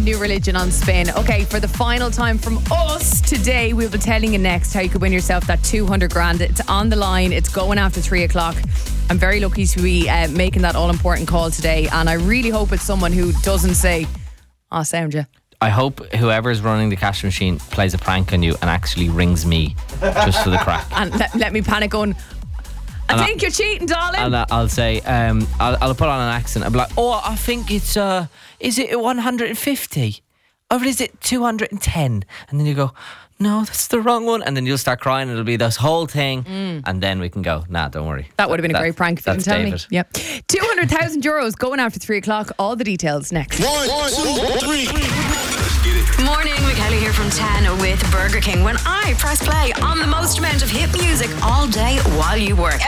New Religion on Spin. Okay, for the final time from us today, we'll be telling you next how you could win yourself that 200 grand. It's on the line. It's going after 3 o'clock. I'm very lucky to be making that all-important call today, and I really hope it's someone who doesn't say, "I'll sound you." I hope whoever's running the cash machine plays a prank on you and actually rings me just for the crack. And let me panic on. I think you're cheating, darling. And I'll say, I'll put on an accent. I'll be like, "Oh, I think it's, is it 150? Or is it 210? And then you go, "No, that's the wrong one." And then you'll start crying. It'll be this whole thing. And then we can go, "Nah, don't worry." That would have been a great prank if you didn't tell David. me. Yep. 200,000 euros going after 3 o'clock. All the details next. 1, 2, 3. Morning, Michaela here from 10 with Burger King. When I press play on the most amount of hit music all day while you work.